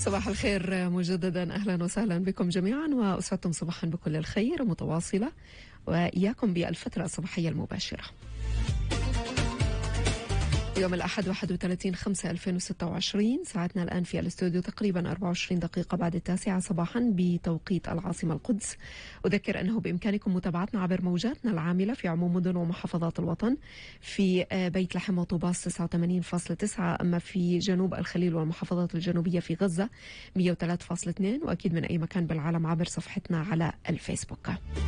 صباح الخير مجددا، أهلا وسهلا بكم جميعا، وأسعدتم صباحا بكل الخير متواصلة، وإياكم بالفترة الصباحية المباشرة. يوم الأحد 31/5/2026، ساعتنا الآن في الاستوديو تقريبا 24 دقيقة بعد 9 صباحا بتوقيت العاصمة القدس. أذكر أنه بإمكانكم متابعتنا عبر موجاتنا العاملة في عموم مدن ومحافظات الوطن، في بيت لحم وطوباس 89.9، أما في جنوب الخليل والمحافظات الجنوبية في غزة 103.2، وأكيد من أي مكان بالعالم عبر صفحتنا على الفيسبوك.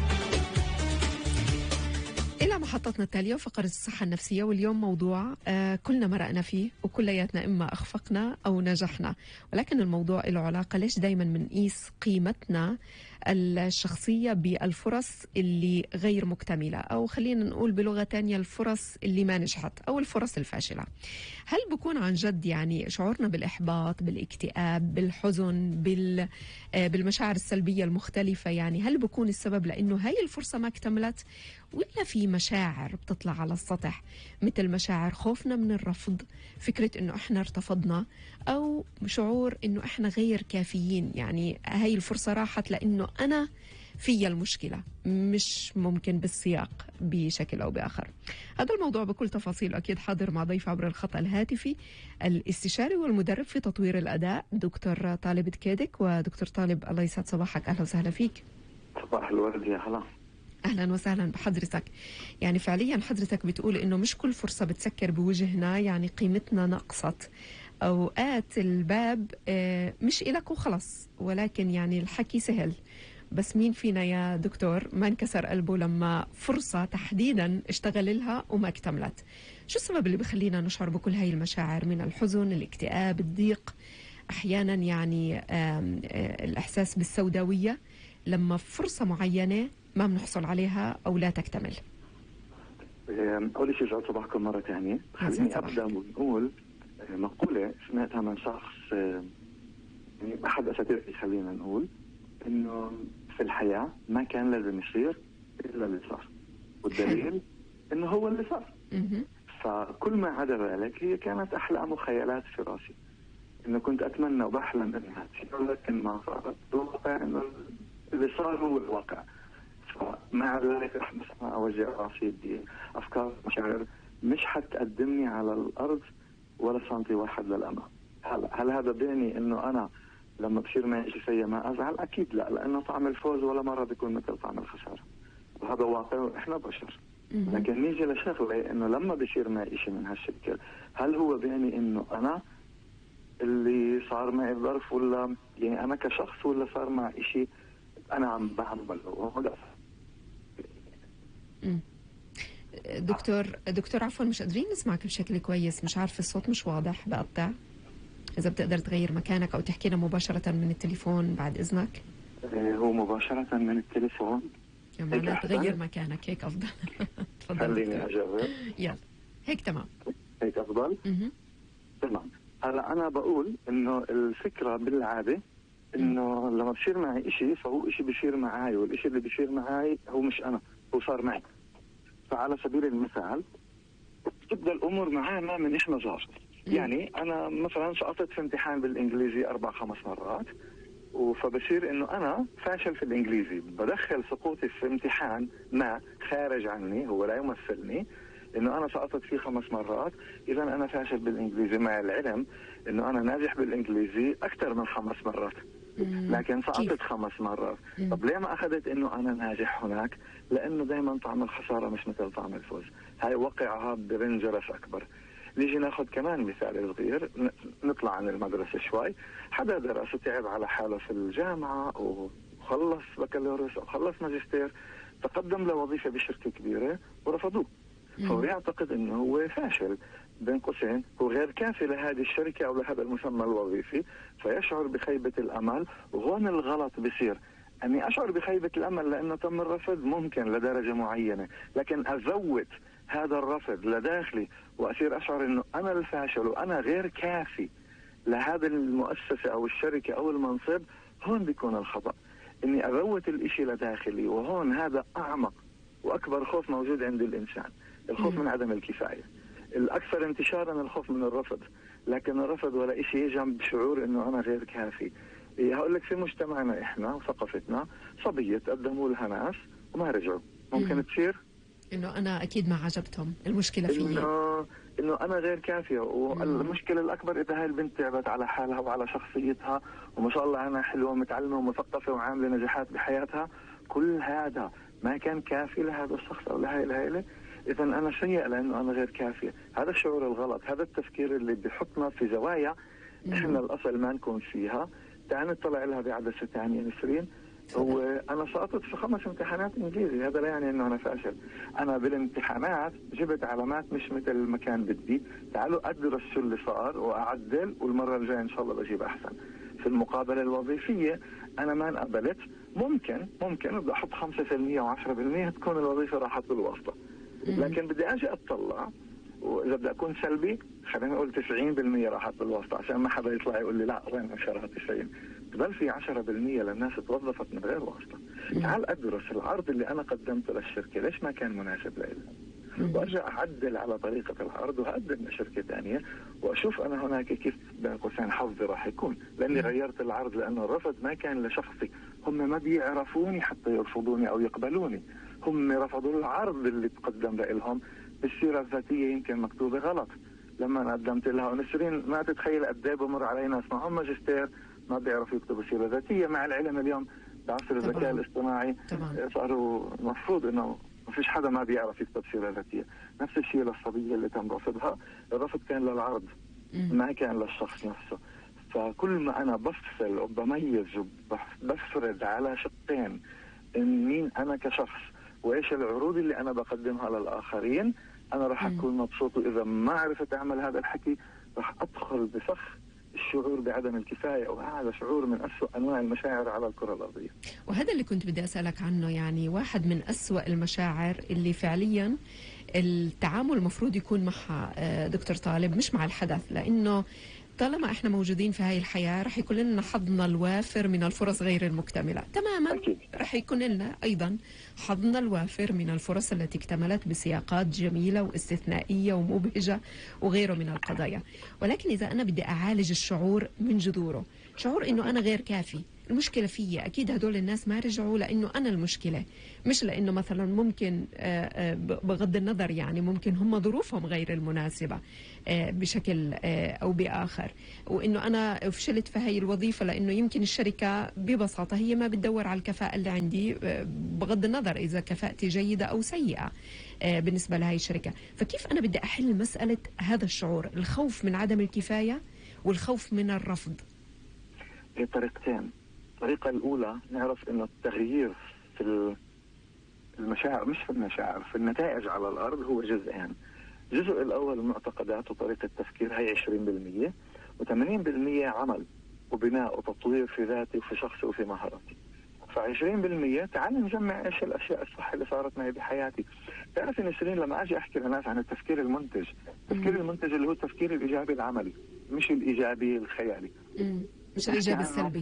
إلى محطتنا التالية وفقرة الصحة النفسية، واليوم موضوع كلنا مرقنا فيه وكلياتنا إما أخفقنا أو نجحنا، ولكن الموضوع له علاقة ليش دايما منقيس قيمتنا الشخصية بالفرص اللي غير مكتملة، أو خلينا نقول بلغة تانية الفرص اللي ما نجحت أو الفرص الفاشلة. هل بكون عن جد يعني شعورنا بالإحباط، بالاكتئاب، بالحزن، بالمشاعر السلبية المختلفة، يعني هل بكون السبب لأنه هاي الفرصة ما اكتملت، ولا في مشاعر بتطلع على السطح مثل مشاعر خوفنا من الرفض، فكرة انه احنا ارتفضنا، او شعور انه احنا غير كافيين، يعني هاي الفرصة راحت لانه انا في المشكلة مش ممكن بالسياق بشكل او باخر. هذا الموضوع بكل تفاصيل اكيد حاضر مع ضيف عبر الخط الهاتفي، الاستشاري والمدرب في تطوير الاداء دكتور طالب دكيدك. ودكتور طالب الله يسعد صباحك، اهلا وسهلا فيك. صباح الورد يا هلا. أهلا وسهلا بحضرتك. يعني فعليا حضرتك بتقول إنه مش كل فرصة بتسكر بوجهنا يعني قيمتنا نقصت، أوقات الباب مش إلك وخلص، ولكن يعني الحكي سهل، بس مين فينا يا دكتور ما انكسر قلبه لما فرصة تحديدا اشتغل لها وما اكتملت؟ شو السبب اللي بخلينا نشعر بكل هاي المشاعر من الحزن، الاكتئاب، الضيق، أحيانا يعني الإحساس بالسوداوية لما فرصة معينة ما بنحصل عليها أو لا تكتمل؟ أول شيء يسعد صباحكم مرة ثانية. خليني أبدأ ونقول مقولة سمعتها من شخص يعني أحد أساتذتي، خلينا نقول إنه في الحياة ما كان لازم يصير إلا اللي صار، والدليل إنه هو اللي صار. فكل ما عدا ذلك هي كانت أحلام وخيالات في راسي، إنه كنت أتمنى وبحلم إنها تصير لكن ما صارت. الواقع إنه اللي صار هو الواقع. فمع ذلك رح مثلا أوجه راسي بأفكار مشاعر مش حتقدمني على الأرض ولا سنتي واحد للأمام. هل هذا بيعني إنه أنا لما بصير معي شيء سيء ما أزعل؟ أكيد لا، لأنه طعم الفوز ولا مرة بيكون مثل طعم الخسارة، وهذا واقع وإحنا بشر. لكن نيجي لشغلة إنه لما بصير معي شيء من هالشكل، هل هو بيعني إنه أنا اللي صار معي الظرف، ولا يعني أنا كشخص، ولا صار معي شيء أنا عم بعمله؟ دكتور عفوا مش قادرين نسمعك بشكل كويس، مش عارف الصوت مش واضح، بقطع. إذا بتقدر تغير مكانك أو تحكينا مباشرة من التليفون بعد إذنك. هو مباشرة من التليفون؟ يعني تغير مكانك هيك أفضل. تفضل. خليني أجرب. يلا هيك تمام. هيك أفضل؟ تمام. هلا أنا بقول إنه الفكرة بالعادة إنه لما بصير معي إشي فهو إشي بصير معي، والإشي اللي بصير معي هو مش أنا، هو صار معي. فعلى سبيل المثال تبدأ الأمور معانا من إحنا صغار. يعني أنا مثلا سقطت في امتحان بالإنجليزي 4-5 مرات، فبصير إنه أنا فاشل في الإنجليزي. بدخل سقوطي في امتحان ما خارج عني، هو لا يمثلني، إنه أنا سقطت فيه 5 مرات، إذا أنا فاشل بالإنجليزي، مع العلم إنه أنا ناجح بالإنجليزي أكثر من 5 مرات، لكن سقطت 5 مرات. طب ليه ما أخذت إنه أنا ناجح هناك؟ لأنه دايما طعم الخسارة مش مثل طعم الفوز. هاي وقعها برنجرس أكبر. نيجي ناخذ كمان مثال صغير، نطلع عن المدرسة شوي. حدا درس وتعب على حاله في الجامعة وخلص بكالوريوس أو خلص ماجستير، تقدم لوظيفة بشركة كبيرة ورفضوه، فهو يعتقد انه هو فاشل، بين قوسين هو غير كافي لهذه الشركة او لهذا المسمى الوظيفي، فيشعر بخيبة الامل. وهون الغلط بصير، اني اشعر بخيبة الامل لانه تم الرفض ممكن لدرجة معينة، لكن ازود هذا الرفض لداخلي واصير اشعر انه انا الفاشل وانا غير كافي لهذا المؤسسة او الشركة او المنصب، هون بيكون الخطأ. اني اغوت الاشي لداخلي، وهون هذا اعمق واكبر خوف موجود عند الانسان، الخوف من عدم الكفاية. الاكثر انتشارا الخوف من الرفض، لكن الرفض ولا شيء جنب شعور انه انا غير كافي. هقول لك في مجتمعنا احنا وثقافتنا صبيه تقدموا لها ناس وما رجعوا، ممكن تصير انه انا اكيد ما عجبتهم، المشكله فيي، انه انا غير كافيه. والمشكله الاكبر اذا هاي البنت تعبت على حالها وعلى شخصيتها وما شاء الله انا حلوه ومتعلمه ومثقفه وعامله نجاحات بحياتها، كل هذا ما كان كافي لهذا الشخص او لهي العائله، اذا انا سيء لانه انا غير كافيه. هذا الشعور الغلط، هذا التفكير اللي بيحطنا في زوايا احنا الاصل ما نكون فيها. تعال نطلع لها بعدسه ثانيه نسرين. وانا سقطت في 5 امتحانات انجليزي، هذا لا يعني انه انا فاشل. انا بالامتحانات جبت علامات مش مثل ما كان بدي. تعالوا ادرس شو اللي صار واعدل، والمره الجايه ان شاء الله بجيب احسن. في المقابله الوظيفيه انا ما انقبلت، ممكن بدي احط 5% و10% تكون الوظيفه راحت بالواسطه. لكن بدي اجي اطلع، واذا بدي اكون سلبي خلينا نقول 90% راحت بالواسطه، عشان ما حدا يطلع يقول لي لا وين نشرها 90. بل في 10% للناس توظفت من غير واسطه. تعال ادرس العرض اللي انا قدمته للشركه ليش ما كان مناسب لها، وارجع اعدل على طريقه العرض واقدم لشركه ثانيه، واشوف انا هناك كيف بين قوسين حظي راح يكون، لاني غيرت العرض لانه الرفض ما كان لشخصي. هم ما بيعرفوني حتى يرفضوني او يقبلوني، هم رفضوا العرض اللي تقدم لهم. بالسيره الذاتيه يمكن مكتوبه غلط. لما انا قدمت لها ونسرين ما تتخيل قد ايه بمر علي ناس معهم ماجستير ما بيعرفوا يكتبوا سيره ذاتيه، مع العلم اليوم بعصر الذكاء الاصطناعي صاروا المفروض انه ما فيش حدا ما بيعرف يكتب سيره ذاتيه. نفس الشيء للصبيه اللي تم رفضها، الرفض كان للعرض ما كان للشخص نفسه. فكل ما انا بفصل وبميز وبفرد على شقين إن مين انا كشخص وايش العروض اللي انا بقدمها للاخرين، انا راح اكون مبسوط. واذا ما عرفت اعمل هذا الحكي راح ادخل بفخ الشعور بعدم الكفايه، وهذا شعور من أسوأ انواع المشاعر على الكره الارضيه. وهذا اللي كنت بدي اسالك عنه، يعني واحد من أسوأ المشاعر اللي فعليا التعامل المفروض يكون معها دكتور طالب، مش مع الحدث، لانه طالما احنا موجودين في هاي الحياة رح يكون لنا حظنا الوافر من الفرص غير المكتملة تماما. أكيد. رح يكون لنا أيضا حظنا الوافر من الفرص التي اكتملت بسياقات جميلة واستثنائية ومبهجة وغيره من القضايا. ولكن إذا أنا بدي أعالج الشعور من جذوره، شعور إنه أنا غير كافي، المشكلة فيي، أكيد هدول الناس ما رجعوا لأنه أنا المشكلة، مش لأنه مثلا ممكن بغض النظر يعني ممكن هم ظروفهم غير المناسبة بشكل أو بآخر، وإنه أنا فشلت في هاي الوظيفة لأنه يمكن الشركة ببساطة هي ما بتدور على الكفاءة اللي عندي بغض النظر إذا كفاءتي جيدة أو سيئة بالنسبة لهاي الشركة. فكيف أنا بدي أحل مسألة هذا الشعور، الخوف من عدم الكفاية والخوف من الرفض؟ طريقتين. الطريقة الأولى نعرف إنه التغيير في المشاعر، مش في المشاعر، في النتائج على الأرض هو جزئين. الجزء الأول المعتقدات وطريقة التفكير هي 20%، و80% عمل وبناء وتطوير في ذاتي وفي شخصي وفي مهاراتي. ف20% تعال نجمع ايش الاشياء الصح اللي صارت معي بحياتي. تعرف نسرين لما اجي احكي للناس عن التفكير المنتج، التفكير المنتج اللي هو التفكير الايجابي العملي، مش الايجابي الخيالي، مش الايجابي السلبي.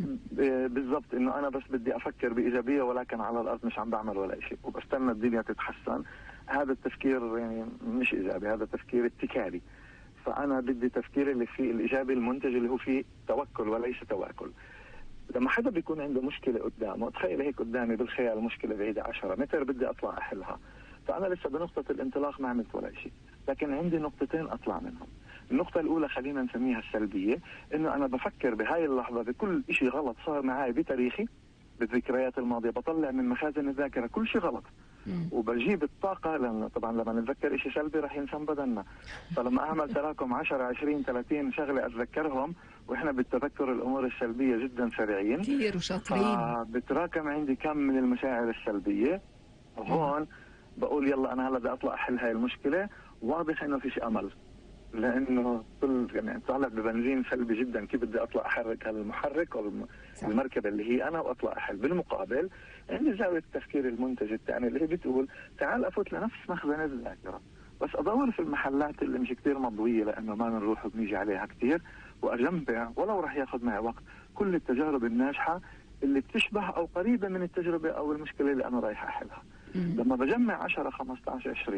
بالضبط، انه انا بس بدي افكر بايجابيه ولكن على الارض مش عم بعمل ولا شيء وبستنى الدنيا تتحسن. هذا التفكير يعني مش ايجابي، هذا تفكير اتكالي. فانا بدي تفكير اللي فيه الايجابي المنتج اللي هو فيه توكل وليس تواكل. لما حدا بيكون عنده مشكله قدامه، تخيل هيك قدامي بالخيال مشكله بعيده 10 متر بدي اطلع احلها، فانا لسه بنقطه الانطلاق ما عملت ولا شيء، لكن عندي نقطتين اطلع منهم. النقطة الأولى خلينا نسميها السلبية، إنه أنا بفكر بهاي اللحظة بكل إشي غلط صار معي بتاريخي بالذكريات الماضية، بطلع من مخازن الذاكرة كل شيء غلط وبجيب الطاقة، لأن طبعا لما نتذكر إشي سلبي رح ينسى بدننا. فلما أعمل تراكم 10 20 30 شغلة أتذكرهم، وإحنا بالتذكر الأمور السلبية جدا سريعين كثير وشاطرين، بتراكم عندي كم من المشاعر السلبية. وهون بقول يلا أنا هلا بدي أطلع أحل هاي المشكلة، واضح إنه فيش أمل، لانه كل يعني طالع ببنزين سلبي جدا. كيف بدي اطلع احرك هذا المحرك او المركبه اللي هي انا واطلع احل؟ بالمقابل عندي زاويه التفكير المنتج الثاني اللي هي بتقول تعال افوت لنفس مخزن الذاكره، بس ادور في المحلات اللي مش كثير مضويه لانه ما بنروح وبنيجي عليها كثير، واجمع ولو راح ياخذ معي وقت كل التجارب الناجحه اللي بتشبه او قريبه من التجربه او المشكله اللي انا رايح احلها. لما بجمع 10 15 20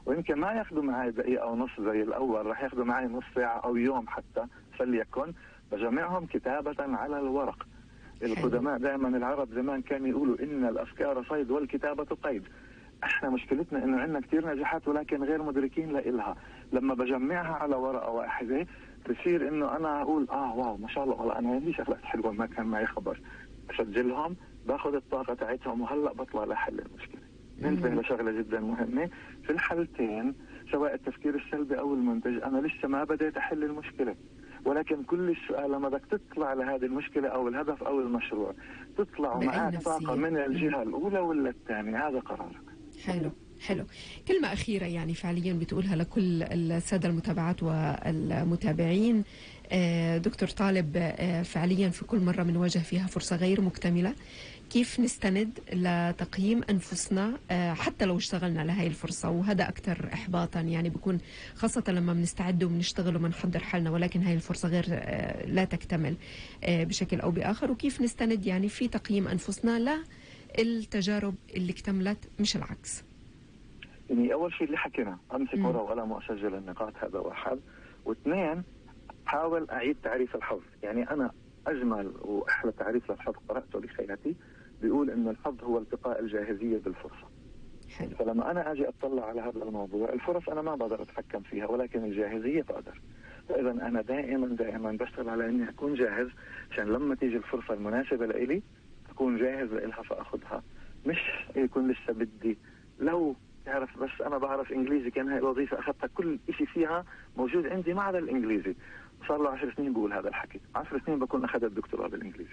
ويمكن ما ياخذوا معي دقيقة أو نص زي الأول، رح ياخذوا معي نص ساعة أو يوم حتى فليكن. بجمعهم كتابة على الورق. القدماء دائما العرب زمان كانوا يقولوا إن الأفكار صيد والكتابة قيد. احنا مشكلتنا انه عندنا كثير نجاحات ولكن غير مدركين لإلها. لما بجمعها على ورقة واحدة بصير انه انا اقول واو ما شاء الله والله انا عندي شغلات حلوة ما كان معي خبر. بسجلهم، باخذ الطاقة تاعتهم وهلا بطلع لحل المشكلة. ننتبه لشغلة جدا مهمة في الحالتين، سواء التفكير السلبي او المنتج، انا لسه ما بديت احل المشكلة، ولكن كل السؤال لما بدك تطلع لهذه المشكلة او الهدف او المشروع تطلع معك طاقة من الجهة الاولى ولا الثانية، هذا قرارك. حلو حلو. كلمة أخيرة يعني فعليا بتقولها لكل السادة المتابعات والمتابعين. دكتور طالب، فعليا في كل مرة بنواجه فيها فرصة غير مكتملة، كيف نستند لتقييم أنفسنا حتى لو اشتغلنا لهي الفرصة؟ وهذا أكثر إحباطا يعني بيكون خاصة لما بنستعد وبنشتغل وبنحضر حالنا، ولكن هاي الفرصة غير لا تكتمل بشكل أو بآخر. وكيف نستند يعني في تقييم أنفسنا للتجارب اللي اكتملت مش العكس؟ يعني أول شيء اللي حكينا، أمسك ورقة وقلم وأسجل النقاط، هذا واحد. واثنين، حاول أعيد تعريف الحظ. يعني أنا أجمل وأحلى تعريف للحظ قرأته بحياتي بيقول إنه الحظ هو التقاء الجاهزية بالفرصة. حلو. فلما أنا أجي أطلع على هذا الموضوع، الفرص أنا ما بقدر أتحكم فيها ولكن الجاهزية بقدر. فإذا أنا دائما بشتغل على إني أكون جاهز عشان لما تيجي الفرصة المناسبة لإلي أكون جاهز لإلها فأخذها، مش يكون لسه بدي. لو تعرف بس أنا بعرف إنجليزي، كان هاي الوظيفة أخذتها كل إشي فيها موجود عندي ما عدا الإنجليزي. صار له 10 سنين بقول هذا الحكي، 10 سنين بكون أخذت الدكتوراه بالإنجليزي.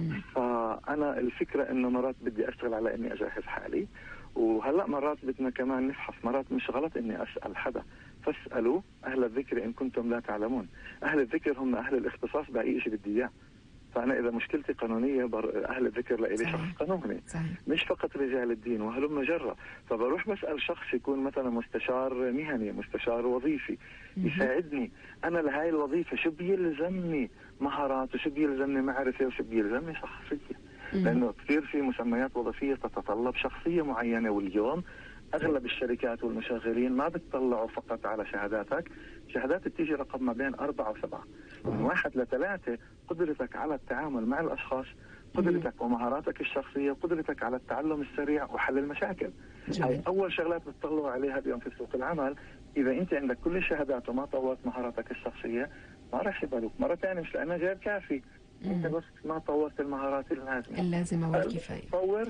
فأنا الفكرة إنه مرات بدي أشتغل على إني أجهز حالي. وهلأ مرات بدنا كمان نفحص، مرات مش غلط إني أسأل حدا، فاسألوا أهل الذكر إن كنتم لا تعلمون. أهل الذكر هم أهل الاختصاص بأي شيء بدي إياه. فأنا إذا مشكلتي قانونية أهل الذكر لإلي شخص قانوني، مش فقط رجال الدين وهلم جرة. فبروح بسأل شخص يكون مثلا مستشار مهني، مستشار وظيفي، يساعدني أنا لهاي الوظيفة شو بيلزمني مهارات وشو بيلزمني معرفة وشو بيلزمني شخصية. لأنه كثير في مسميات وظيفية تتطلب شخصية معينة، واليوم أغلب الشركات والمشغلين ما بتطلعوا فقط على شهاداتك. شهادات بتيجي رقم ما بين 4 و7، من 1 ل 3 قدرتك على التعامل مع الأشخاص، قدرتك ومهاراتك الشخصية، قدرتك على التعلم السريع وحل المشاكل. هاي أول شغلات بتطلعوا عليها اليوم في سوق العمل. إذا أنت عندك كل الشهادات وما طورت مهاراتك الشخصية ما راح يقبلوك. مرة ثانية مش لأنها غير كافي، أنت بس ما طورت المهارات اللازمة والكفاية.